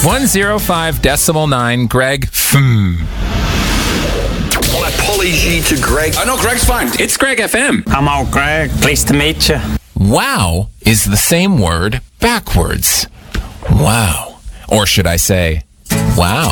105.9, Greg. My apology to Greg. Oh, no, Greg's fine. It's Greg FM. Hello, Greg. Pleased to meet you. Wow is the same word backwards. Wow. Or should I say, wow.